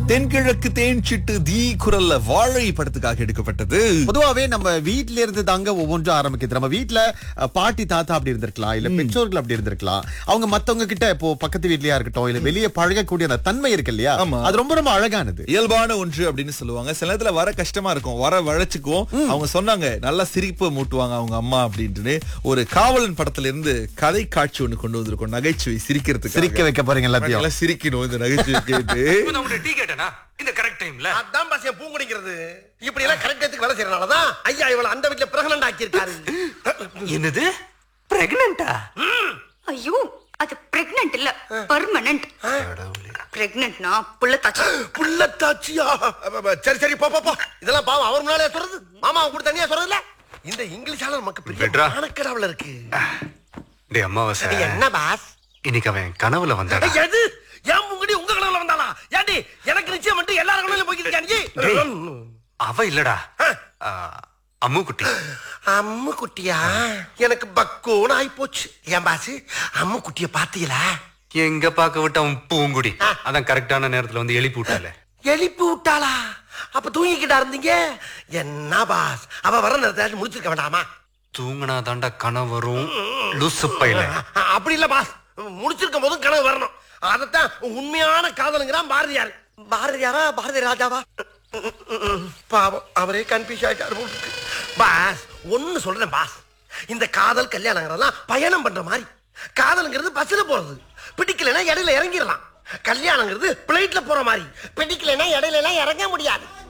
தென்கிழக்கு தேன்சிட்டு தீ குரல்ல வாழை படத்துக்காக எடுக்கப்பட்டது. பொதுவாவே நம்ம வீட்ல இருந்து தாங்க ஒவ்வொன்றும் ஆரம்பிக்குது. நம்ம வீட்ல பாட்டி தாத்தா அப்படி இருந்திருக்கலாம், இல்ல பெற்றோர்கள் அப்படி இருந்திருக்கலாம். அவங்க மத்தவங்க கிட்ட இப்போ பக்கத்து வீட்லயா இருக்கட்டும், இல்ல வெளியே பழகக்கூடிய அந்த தன்மை இருக்கு இல்லையா, அது ரொம்ப ரொம்ப அழகானது, இயல்பான ஒன்று அப்படின்னு சொல்லுவாங்க. சில நேரத்துல வர கஷ்டமா இருக்கும், வர வளைச்சுக்குவோம். அவங்க சொன்னாங்க நல்லா சிரிப்பு மூட்டுவாங்க அவங்க அம்மா அப்படின்ட்டு. ஒரு காவலன் படத்துல இருந்து கதை காட்சி ஒண்ணு கொண்டு வந்திருக்கோம், நகைச்சுவை சிரிக்கிறதுக்கு. சிரிக்க வைக்க போறீங்க எல்லாத்தையும். நல்லா சிரிக்கணும் இந்த நகைச்சுவை கேட்டு. டீ கேட்டனா இந்த கரெக்ட் டைம்ல அதான் பாசிய பூங்குடிங்கிறது. இப்படி எல்லாம் கரெக்ட் டைத்துக்கு வேலை செய்யறனாலதான் ஐயா இவள அந்த வீட்ல பிரெக்னன்ட் ஆக்கி இருக்காரு. என்னது பிரெக்னன்ட்டா? ஐயோ அது பிரெக்னன்ட் இல்ல, பெர்மனன்ட். பிரெக்னன்ட்னா புள்ளத்தாச்சி. புள்ளத்தாச்சியா? சரி சரி போ போ போ. இதெல்லாம் பாவம் அவர் முன்னாலே சொல்றது, மாமா கூட தனியா சொல்றதுல. இந்த இங்கிலீஷால நமக்கு பெரிய ஆனக்கடாவல இருக்கு. டேய் அம்மாவாசை, என்ன பாஸ் இன்னைக்கு அவன் கனவுல வந்தாடா. எது ஏன் முங்கடி உங்க கனவுல வந்தாளா? ஏண்டி எனக்கு நிச்சயம் மட்டும் எல்லார கனவுல போய்க்கிட்டு அவ இல்லடா, அம்மு குட்டி. அம்மு குட்டியா? எனக்கு பக்கோன்னு ஆயி போச்சு. ஏன் பாஸ் அம்மு குட்டிய பாத்தீங்களா? எங்க பாக்க விட்டு அவன் பூங்குடி அதான் கரெக்டான நேரத்துல வந்து எழுப்பி விட்டால. எழுப்பி விட்டாளா? அப்ப தூங்கிக்கிட்டா இருந்தீங்க. என்ன பாஸ் அவ வர நேரத்தை முடிச்சிருக்க வேண்டாமா? தூங்கினா தாண்டா கனவு வரும் லூசு பையில. அப்படி இல்ல பாஸ், முடிச்சிருக்கும் போதும் கனவு வரணும். அதத்தான் உண்மையான காதலுங்கிறான் பாரதியார். பாரதியாரா பாரதி ராஜாவா? பாவம் அவரே கன்ஃபியூஸ் ஆயிட்டாரு பாஸ். ஒன்னு சொல்றேன் பாஸ், இந்த காதல் கல்யாணங்கிறதெல்லாம் பயணம் பண்ற மாதிரி. காதல்ங்கிறது பஸ்ல போறது, பிடிக்கலைன்னா இடையில இறங்கிடலாம். கல்யாணங்கிறது பிளைட்ல போற மாதிரி, பிடிக்கலைன்னா இடையில எல்லாம் இறங்க முடியாது.